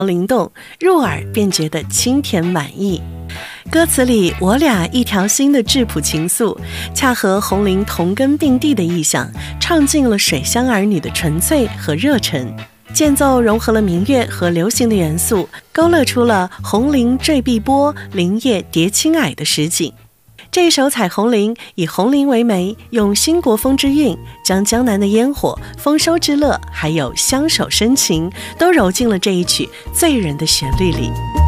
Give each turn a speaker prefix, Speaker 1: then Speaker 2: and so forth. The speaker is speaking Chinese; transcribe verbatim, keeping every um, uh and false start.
Speaker 1: 灵动，入耳便觉得清甜满意。歌词里我俩一条心的质朴情愫，恰和红伶同根并蒂的意象，唱尽了水乡儿女的纯粹和热忱。间奏融合了民乐和流行的元素，勾勒出了红伶坠碧波，林叶叠青霭的实景。这一首《采红伶》以红伶为媒，用新国风之韵，将江南的烟火、丰收之乐，还有相守深情，都揉进了这一曲醉人的旋律里。